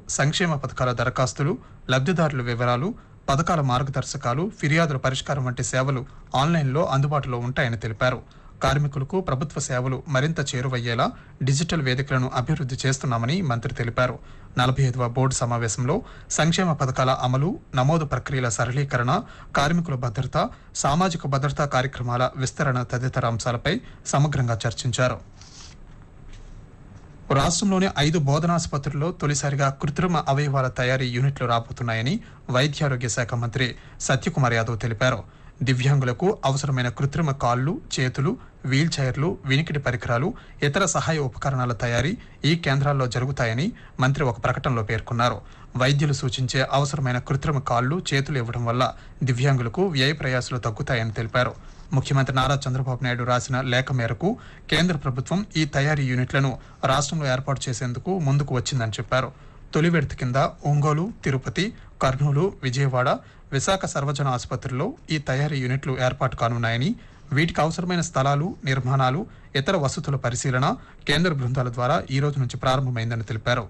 సంక్షేమ పథకాల దరఖాస్తులు, లబ్ధిదారుల వివరాలు, పథకాల మార్గదర్శకాలు, ఫిర్యాదుల పరిష్కారం వంటి సేవలు ఆన్లైన్లో అందుబాటులో ఉంటాయని తెలిపారు. కార్మికులకు ప్రభుత్వ సేవలు మరింత చేరువయ్యేలా డిజిటల్ వేదికలను అభివృద్ధి చేస్తున్నామని మంత్రి తెలిపారు. 45వ బోర్డు సమావేశంలో సంక్షేమ పథకాల అమలు, నమోదు ప్రక్రియల సరళీకరణ, కార్మికుల భద్రత, సామాజిక భద్రతా కార్యక్రమాల విస్తరణ తదితర అంశాలపై సమగ్రంగా చర్చించారు. రాష్ట్రంలోని 5 బోధనాసుపత్రుల్లో తొలిసారిగా కృత్రిమ అవయవాల తయారీ యూనిట్లు రాబోతున్నాయని వైద్యారోగ్య శాఖ మంత్రి సత్యకుమార్ యాదవ్ తెలిపారు. దివ్యాంగులకు అవసరమైన కృత్రిమ కాళ్లు, చేతులు, వీల్ చైర్లు, వినికిడి పరికరాలు, ఇతర సహాయ ఉపకరణాల తయారీ ఈ కేంద్రాల్లో జరుగుతాయని మంత్రి ఒక ప్రకటనలో పేర్కొన్నారు. వైద్యులు సూచించే అవసరమైన కృత్రిమ కాళ్లు, చేతులు ఇవ్వడం వల్ల దివ్యాంగులకు వ్యయ ప్రయాసాలు తగ్గుతాయని తెలిపారు. ముఖ్యమంత్రి నారా చంద్రబాబు నాయుడు రాసిన లేఖ మేరకు కేంద్ర ప్రభుత్వం ఈ తయారీ యూనిట్లను రాష్ట్రంలో ఏర్పాటు చేసేందుకు ముందుకు వచ్చిందని చెప్పారు. తొలి విడత కింద ఒంగోలు, తిరుపతి, కర్నూలు, విజయవాడ, విశాఖ సర్వజన ఆసుపత్రుల్లో ఈ తయారీ యూనిట్లు ఏర్పాటు కానున్నాయని, వీటికి అవసరమైన స్థలాలు, నిర్మాణాలు, ఇతర వసతుల పరిశీలన కేంద్ర బృందాల ద్వారా ఈ రోజు నుంచి ప్రారంభమైందని తెలిపారు.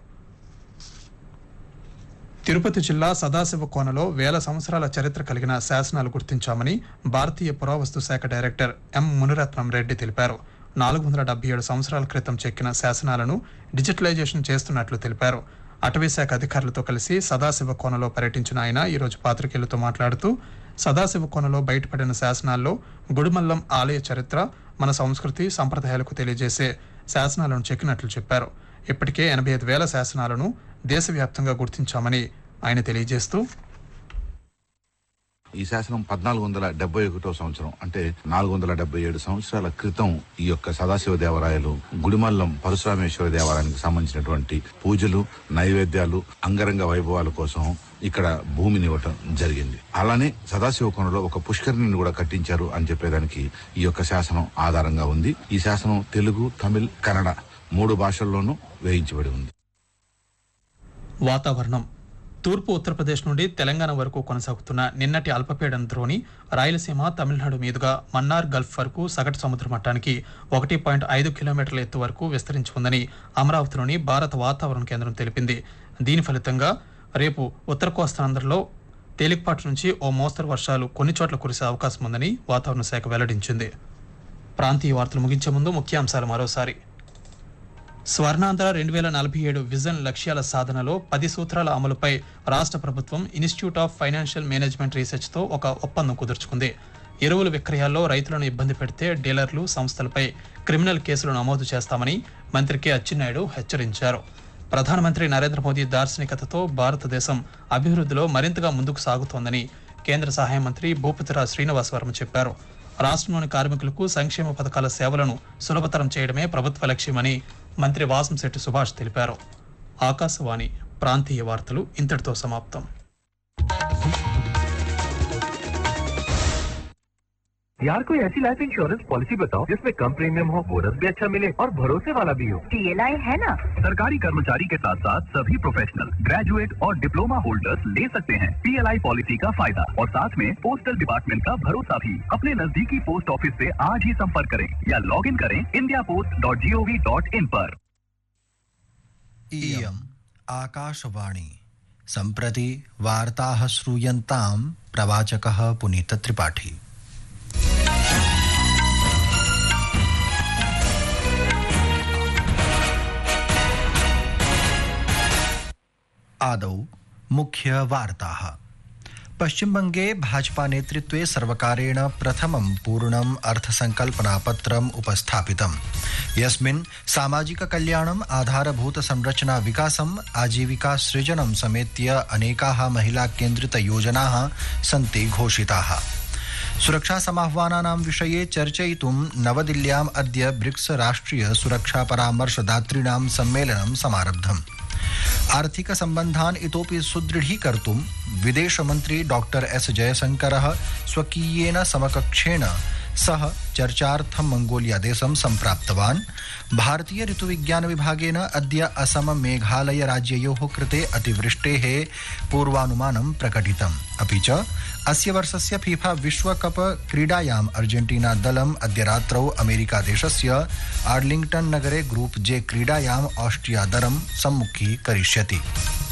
తిరుపతి జిల్లా సదాశివ కోనలో వేల సంవత్సరాల చరిత్ర కలిగిన శాసనాలు గుర్తించామని భారతీయ పురావస్తు శాఖ డైరెక్టర్ ఎం మునిరత్నం రెడ్డి తెలిపారు. 477 సంవత్సరాల క్రితం చెక్కిన శాసనాలను డిజిటలైజేషన్ చేస్తున్నట్లు తెలిపారు. అటవీ శాఖ అధికారులతో కలిసి సదాశివ కోనలో పర్యటించిన ఆయన ఈరోజు పాత్రికేయులతో మాట్లాడుతూ సదాశివ కోనలో బయటపడిన శాసనాల్లో గుడిమల్లం ఆలయ చరిత్ర, మన సంస్కృతి, సంప్రదాయాలకు తెలియజేసే శాసనాలను చెక్కినట్లు చెప్పారు. ఇప్పటికే 85,000 శాసనాలను దేశవ్యాప్తంగా గుర్తించామని ఆయన తెలియజేస్తూ ఈ శాసనం 1471 సంవత్సరం అంటే 477 సంవత్సరాల క్రితం ఈ యొక్క సదాశివ దేవాలయాలు గుడిమల్లం పరశురామేశ్వర దేవాలయానికి సంబంధించినటువంటి పూజలు, నైవేద్యాలు, అంగరంగ వైభవాల కోసం ఇక్కడ భూమిని ఇవ్వటం జరిగింది. అలానే సదాశివ కోనలో ఒక పుష్కరిణిని కూడా కట్టించారు అని చెప్పేదానికి ఈ యొక్క శాసనం ఆధారంగా ఉంది. ఈ శాసనం తెలుగు, తమిళ్, కన్నడ 3 భాషల్లోనూ వేయించబడి ఉంది. వాతావరణం. తూర్పు ఉత్తరప్రదేశ్ నుండి తెలంగాణ వరకు కొనసాగుతున్న నిన్నటి అల్పపీడన ద్రోణి రాయలసీమ, తమిళనాడు మీదుగా మన్నార్ గల్ఫ్ వరకు సగటు సముద్ర మట్టానికి 1.5 కిలోమీటర్ల ఎత్తు వరకు విస్తరించి ఉందని అమరావతిలోని భారత వాతావరణ కేంద్రం తెలిపింది. దీని ఫలితంగా రేపు ఉత్తర కోస్తాంధ్రలో తేలికపాటి నుంచి ఓ మోస్తరు వర్షాలు కొన్ని చోట్ల కురిసే అవకాశం ఉందని వాతావరణ శాఖ వెల్లడించింది. ప్రాంతీయ వార్తలు ముగించే ముందు ముఖ్యాంశాలు మరోసారి. స్వర్ణాంధ్ర 2047 విజన్ లక్ష్యాల సాధనలో 10 సూత్రాల అమలుపై రాష్ట్ర ప్రభుత్వం ఇన్స్టిట్యూట్ ఆఫ్ ఫైనాన్షియల్ మేనేజ్మెంట్ రీసెర్చ్తో ఒక ఒప్పందం కుదుర్చుకుంది. ఎరువుల విక్రయాల్లో రైతులను ఇబ్బంది పెడితే డీలర్లు, సంస్థలపై క్రిమినల్ కేసులు నమోదు చేస్తామని మంత్రి కె అచ్చెన్నాయుడు హెచ్చరించారు. ప్రధానమంత్రి నరేంద్ర మోదీ దార్శనికతతో భారతదేశం అభివృద్ధిలో మరింతగా ముందుకు సాగుతోందని కేంద్ర సహాయ మంత్రి భూపతిరాజ్ శ్రీనివాస్ వర్మ చెప్పారు. రాష్ట్రంలోని కార్మికులకు సంక్షేమ పథకాల సేవలను సులభతరం చేయడమే ప్రభుత్వ లక్ష్యమని మంత్రి వాసంశెట్టి సుభాష్ తెలిపారు. ఆకాశవాణి ప్రాంతీయ వార్తలు ఇంతటితో సమాప్తం. यार कोई ऐसी लाइफ इंश्योरेंस पॉलिसी बताओ जिसमें कम प्रीमियम हो, बोनस भी अच्छा मिले और भरोसे वाला भी हो। PLI है ना। सरकारी कर्मचारी के साथ साथ सभी प्रोफेशनल, ग्रेजुएट और डिप्लोमा होल्डर्स ले सकते हैं PLI पॉलिसी का फायदा और साथ में पोस्टल डिपार्टमेंट का भरोसा भी। अपने नजदीकी पोस्ट ऑफिस से आज ही संपर्क करें या लॉग इन करें indiapost.gov.in पर। इयम् आकाशवाणी। सम्प्रति वार्ताः श्रूयन्तां प्रवाचकः पुनीत त्रिपाठी। आदौ मुख्य वार्ताः। पश्चिमबंगे भाजपा नेतृत्वे सर्वकारेण प्रथमं पूर्णम् अर्थसंकल्पनापत्रम् उपस्थापितम्, यस्मिन् सामाजिक कल्याणम्, आधारभूत संरचना विकासम्, आजीविका सृजनं समेत्य अनेकाः महिला केन्द्रित योजनाः सन्ति घोषिताः। सुरक्षा समाह्वानानां विषये चर्चयितुं नवदिल्ल्याम् अद्य ब्रिक्स राष्ट्रिय सुरक्षा परामर्शदातॄणां सम्मेलनं समारब्धम्। आर्थिक सम्बन्धान् इतोपि सुदृढीकर्तुं विदेशमन्त्री डॉक्टर एस जयशंकरः स्वकीयेन समकक्षेण सह चर्चार्थं मंगोलिया देशं सम्प्राप्तवान्। भारतीय ऋतुविज्ञान विभागेन अद्य असम मेघालय राज्ययोः कृते अतिवृष्टेः पूर्वानुमानं प्रकटितम्। अपि च अस्य वर्षस्य फीफा विश्वकप क्रीडायाम् अर्जेंटीना दलम् अद्य रात्रौ अमेरिका देशस्य आर्लिंग्टन नगरे ग्रुप जे क्रीडायाम् ऑस्ट्रिया दलं सम्मुखीकरिष्यति।